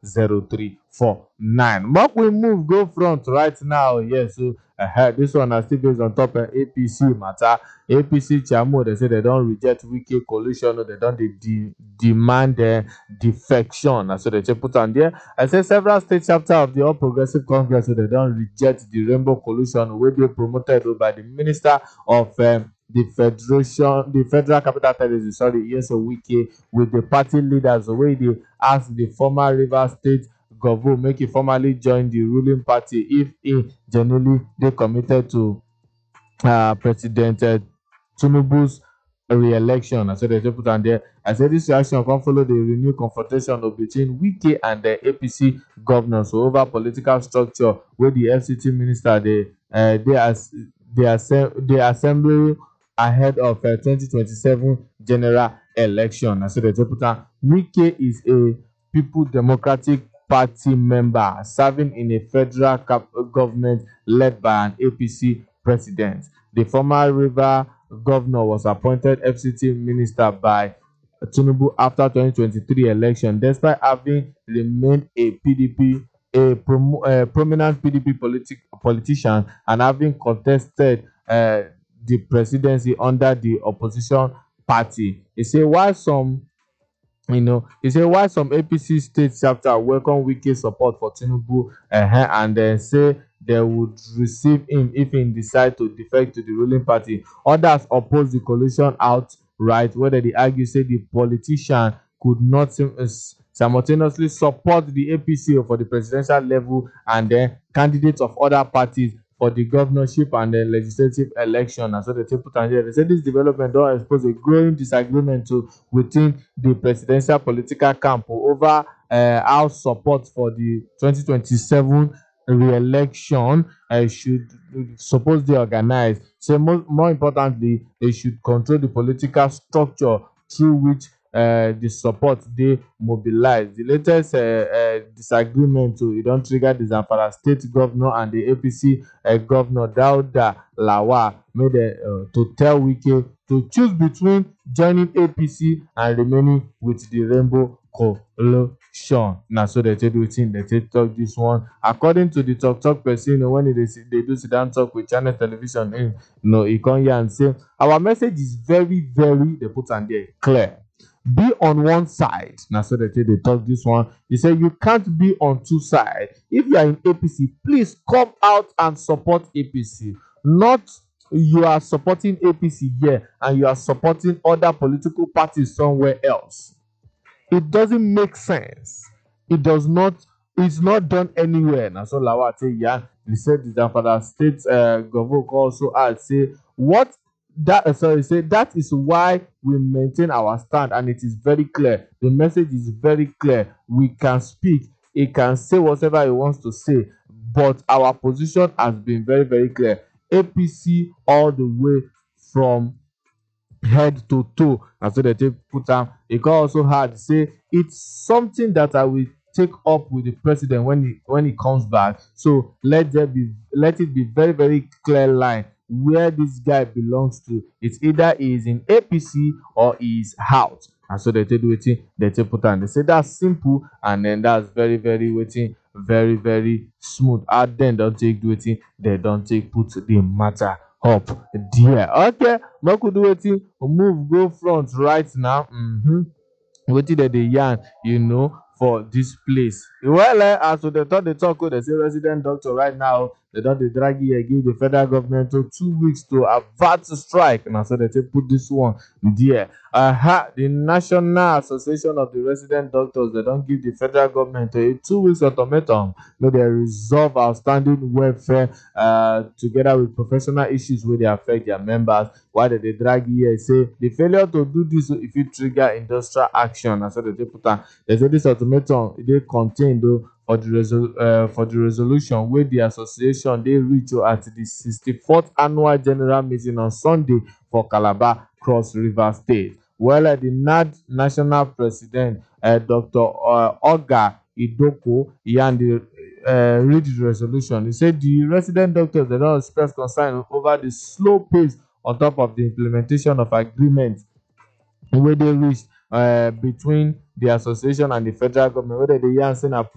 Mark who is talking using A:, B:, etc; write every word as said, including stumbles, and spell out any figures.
A: zero three four nine. Make we move go front right now. Yes, so uh, this one is still based on top of A P C matter. A P C chairman, they say they don't reject Wike coalition, they don't de- de- demand uh, defection. So they just put on there. I say several state chapters of the All Progressive Congress, so they don't reject the Rainbow Coalition, will be promoted by the Minister of um, the Federation, the Federal Capital Territory, sorry, yes, Wike, with the party leaders, the way they ask the former Rivers State Governor make it formally join the ruling party if he genuinely they committed to uh, President uh, Tinubu's re-election. I said they put on there. I said this reaction can follow the renewed confrontation of between Wike and the A P C governors over political structure where the F C T minister they uh, they as they assemb- they assembly ahead of uh, twenty twenty-seven general election. I said they put on Wike is a People Democratic Party member serving in a federal cap- government led by an A P C president. The former River governor was appointed F C T minister by Tinubu after twenty twenty-three election, despite having remained a P D P, a, prom- a prominent P D P politi- politician, and having contested uh, the presidency under the opposition party. He said, while some you know, he said why some A P C state chapter welcome Wike support for Tinubu uh, and then say they would receive him if he decide to defect to the ruling party. Others oppose the coalition outright, whether they argue say the politician could not sim- uh, simultaneously support the A P C for the presidential level and then candidates of other parties for the governorship and the legislative election. And so they take put on here. They say this development don't expose a growing disagreement to within the presidential political camp over uh, how support for the twenty twenty-seven re-election uh, should suppose they organize. So more, more importantly, they should control the political structure through which uh, the support they mobilize. The latest uh, uh, disagreement to it don't trigger the Zamfara state governor and the A P C uh, governor Dauda Lawal made uh, to tell Wike to choose between joining A P C and remaining with the Rainbow Coalition. Now, so they take wetin they take talk this one. According to the talk talk person, you know, when they they do sit down talk with channel television, you know, he come here and say our message is very very they put on there clear. Be on one side. Now, so they take they talk this one. He said you can't be on two sides. If you are in A P C, please come out and support A P C. Not you are supporting A P C here and you are supporting other political parties somewhere else. It doesn't make sense. It does not. It's not done anywhere. Now, so Lawal say, yeah, he said the Zamfara state uh, governor also add say what that uh, sorry say that is why we maintain our stand and it is very clear. The message is very clear. We can speak. He can say whatever he wants to say, but our position has been very very clear. A P C all the way from head to toe. And so they take put am. He can also add say it's something that I will take up with the president when he when he comes back. So let there be let it be very very clear line where this guy belongs to. It's either he is in A P C or he is out. And so they take do wetin they take put am. They say that's simple and then that's very very wetin very very smooth. And then don't take do wetin they don't take put the matter up there. Okay, make we do wetin move go front right now. Mm-hmm. Wetin dem dey yarn, you know, for dis place. Well, eh, as we dey talk dey talk oh, dey say resident doctor right now dey don dey drag ear give the federal government to two weeks to avert strike. Na so dey take put dis one there. Aha, the National Association of the Resident Doctors dey don give the federal government a two weeks ultimatum make dem resolve outstanding welfare uh, together with professional issues wey dey affect their members. While dem dey drag ear say the failure to do dis e fit trigger industrial action. Na so dey take put am. Dem say dis ultimatum e dey contained o for the resol uh, for the resolution wey the association dey reach o at the sixty-fourth annual general meeting on Sunday for Calabar, Cross River State. Well, uh, the N A D national president uh, Doctor Uh, Oga Idoko yarn the uh, read the resolution. He said the resident doctors dey don express concern over the slow pace on top of the implementation of agreement wey dey reached uh, between the association and the federal government wey dem dey yarn say na